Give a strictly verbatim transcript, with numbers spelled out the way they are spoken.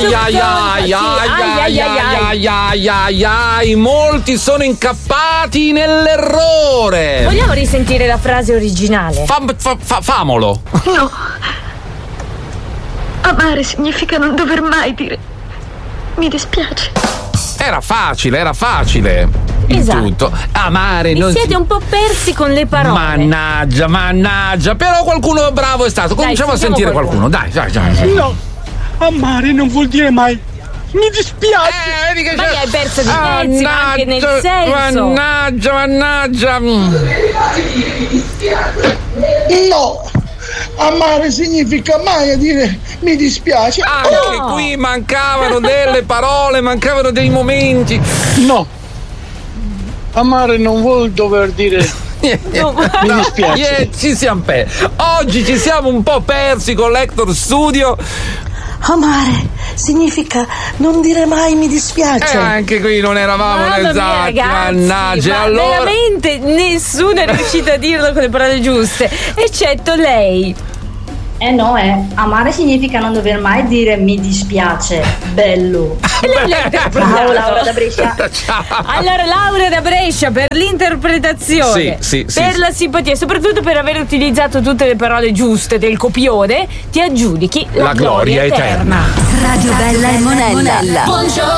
ai ai ai ai ai ai ai ai, molti sono incappati nell'errore. Vogliamo risentire la frase originale? Fa, fa, fa, famolo. No. Amare significa non dover mai dire mi dispiace. Era facile, era facile. Il esatto. tutto. Amare Vi non siete si... un po' persi con le parole. Mannaggia, mannaggia. Però qualcuno bravo è stato. Cominciamo Dai, a sentire qualcuno. qualcuno. Dai, dai, dai. No, amare non vuol dire mai mi dispiace. Eh, vedi che Ma c'è... li hai perso di pezzi, ma anche nel senso. Mannaggia, mannaggia. No, amare significa mai dire mi dispiace. Anche no. qui mancavano delle parole, mancavano dei momenti. No, amare non vuol dover dire No, mi dispiace. Yeah, ci siamo persi. Oggi ci siamo un po' persi con l'Hector Studio. Amare significa non dire mai mi dispiace. E eh, anche qui non eravamo Mamma esatti. mia, ragazzi, Mannaggia, ma allora. veramente nessuno è riuscito a dirlo con le parole giuste, eccetto lei. Eh no, eh. Amare significa non dover mai dire mi dispiace. Bello. E lei l'ha interpretato. Ciao Laura da Brescia. Ciao. Allora, Laura da Brescia, per l'interpretazione, Sì, sì, per sì, la sì. simpatia e soprattutto per aver utilizzato tutte le parole giuste del copione, ti aggiudichi la, La gloria eterna. Radio Bella e Monella. Buongiorno